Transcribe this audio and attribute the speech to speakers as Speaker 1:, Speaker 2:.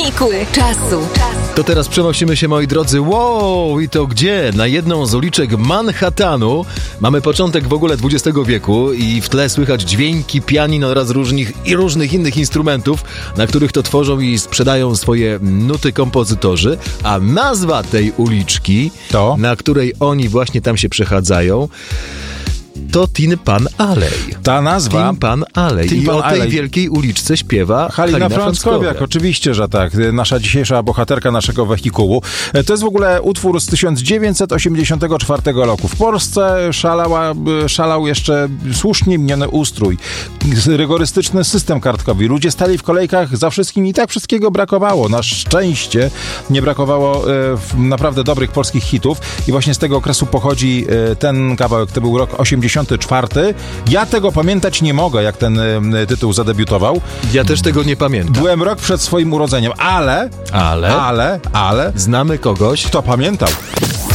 Speaker 1: wehikuł czasu.
Speaker 2: To teraz przenosimy się, moi drodzy, i to gdzie? Na jedną z uliczek Manhattanu. Mamy początek w ogóle XX wieku i w tle słychać dźwięki pianin oraz różnych innych instrumentów, na których to tworzą i sprzedają swoje nuty kompozytorzy, a nazwa tej uliczki, na której oni właśnie tam się przechadzają, to Tin Pan Alley.
Speaker 3: Ta nazwa...
Speaker 2: Tin Pan Alley. I o tej wielkiej uliczce śpiewa Halina Frąckowiak.
Speaker 3: Oczywiście, że tak. Nasza dzisiejsza bohaterka naszego wehikułu. To jest w ogóle utwór z 1984 roku. W Polsce szalał jeszcze słusznie miniony ustrój. Rygorystyczny system kartkowy. Ludzie stali w kolejkach za wszystkim i tak wszystkiego brakowało. Na szczęście nie brakowało naprawdę dobrych polskich hitów i właśnie z tego okresu pochodzi ten kawałek. To był rok 84. Ja tego pamiętać nie mogę, jak ten tytuł zadebiutował.
Speaker 2: Ja też tego nie pamiętam.
Speaker 3: Byłem rok przed swoim urodzeniem, ale...
Speaker 2: Znamy kogoś,
Speaker 3: kto pamiętał.